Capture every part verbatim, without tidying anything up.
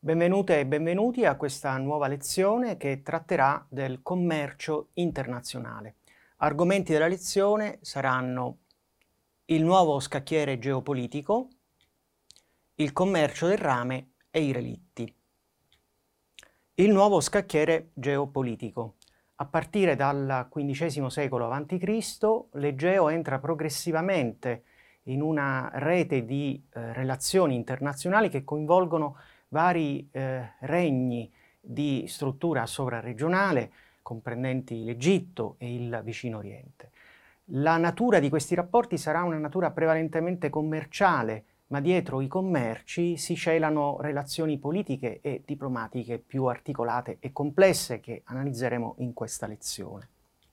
Benvenute e benvenuti a questa nuova lezione che tratterà del commercio internazionale. Argomenti della lezione saranno il nuovo scacchiere geopolitico, il commercio del rame e i relitti. Il nuovo scacchiere geopolitico. A partire dal quindicesimo secolo avanti Cristo, l'Egeo entra progressivamente in una rete di eh, relazioni internazionali che coinvolgono vari eh, regni di struttura sovraregionale, comprendenti l'Egitto e il Vicino Oriente. La natura di questi rapporti sarà una natura prevalentemente commerciale, ma dietro i commerci si celano relazioni politiche e diplomatiche più articolate e complesse che analizzeremo in questa lezione.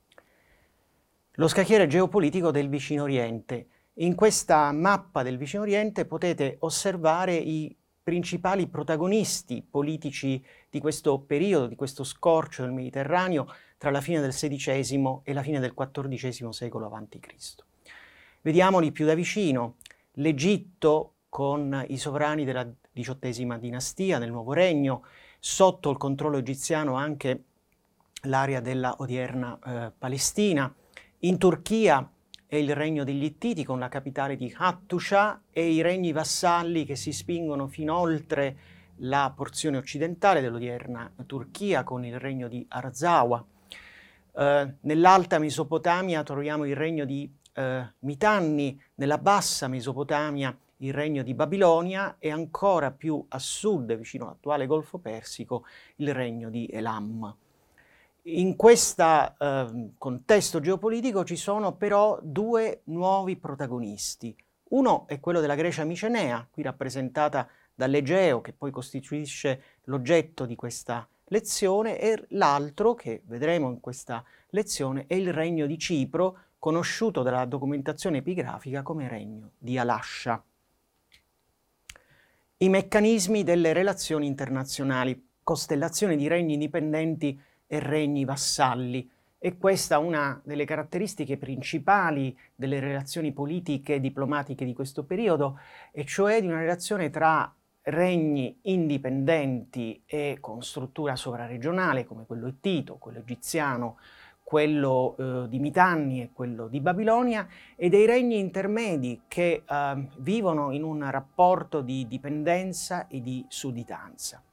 Lo scacchiere geopolitico del Vicino Oriente. In questa mappa del Vicino Oriente potete osservare i principali protagonisti politici di questo periodo, di questo scorcio del Mediterraneo tra la fine del sedicesimo e la fine del quattordicesimo secolo avanti Cristo. Vediamoli più da vicino. L'Egitto con i sovrani della diciottesima dinastia del Nuovo Regno, sotto il controllo egiziano anche l'area della odierna eh, Palestina. In Turchia è il regno degli Ittiti con la capitale di Hattusha e i regni vassalli che si spingono fino oltre la porzione occidentale dell'odierna Turchia con il regno di Arzawa. Eh, nell'alta Mesopotamia troviamo il regno di eh, Mitanni, nella bassa Mesopotamia il regno di Babilonia e ancora più a sud, vicino all'attuale Golfo Persico, il regno di Elam. In questo eh, contesto geopolitico ci sono però due nuovi protagonisti. Uno è quello della Grecia micenea, qui rappresentata dall'Egeo, che poi costituisce l'oggetto di questa lezione, e l'altro, che vedremo in questa lezione, è il regno di Cipro, conosciuto dalla documentazione epigrafica come regno di Alascia. I meccanismi delle relazioni internazionali, costellazione di regni indipendenti e regni vassalli. E questa è una delle caratteristiche principali delle relazioni politiche e diplomatiche di questo periodo, e cioè di una relazione tra regni indipendenti e con struttura sovraregionale, come quello ittito, quello egiziano, quello eh, di Mitanni e quello di Babilonia, e dei regni intermedi che eh, vivono in un rapporto di dipendenza e di sudditanza.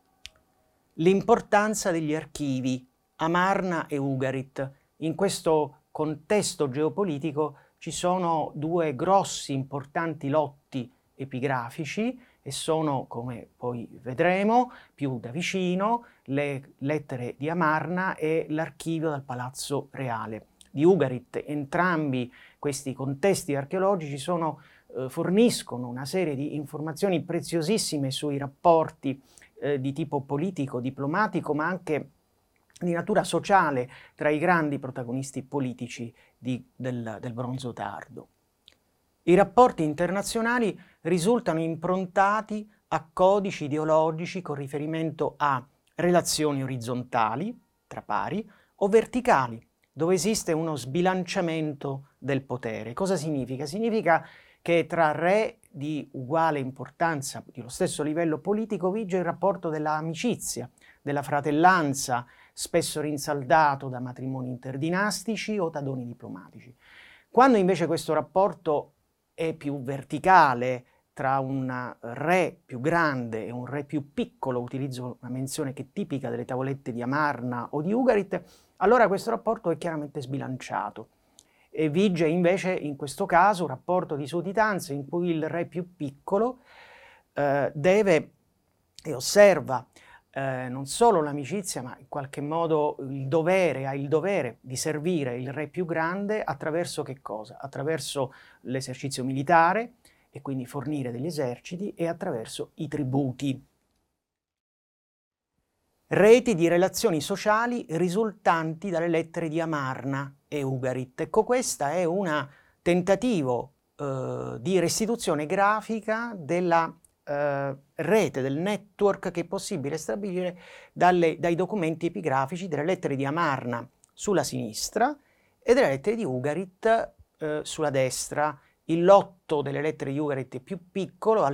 L'importanza degli archivi, Amarna e Ugarit. In questo contesto geopolitico ci sono due grossi importanti lotti epigrafici e sono, come poi vedremo più da vicino, le lettere di Amarna e l'archivio dal Palazzo Reale di Ugarit. Entrambi questi contesti archeologici sono, eh, forniscono una serie di informazioni preziosissime sui rapporti eh, di tipo politico, diplomatico, ma anche di natura sociale tra i grandi protagonisti politici di, del, del Bronzo Tardo. I rapporti internazionali risultano improntati a codici ideologici con riferimento a relazioni orizzontali, tra pari, o verticali, dove esiste uno sbilanciamento del potere. Cosa significa? Significa che tra re di uguale importanza, di lo stesso livello politico, vige il rapporto dell'amicizia, della fratellanza, spesso rinsaldato da matrimoni interdinastici o da doni diplomatici. Quando invece questo rapporto è più verticale, tra un re più grande e un re più piccolo, utilizzo una menzione che è tipica delle tavolette di Amarna o di Ugarit, allora questo rapporto è chiaramente sbilanciato. E vige invece in questo caso un rapporto di sudditanza in cui il re più piccolo eh, deve e osserva eh, non solo l'amicizia, ma in qualche modo il dovere, ha il dovere di servire il re più grande attraverso che cosa? Attraverso l'esercizio militare e quindi fornire degli eserciti e attraverso i tributi. Reti di relazioni sociali risultanti dalle lettere di Amarna e Ugarit. Ecco, questa è un tentativo eh, di restituzione grafica della eh, rete, del network che è possibile stabilire dalle, dai documenti epigrafici delle lettere di Amarna sulla sinistra e delle lettere di Ugarit eh, sulla destra. Il lotto delle lettere di Ugarit è più piccolo,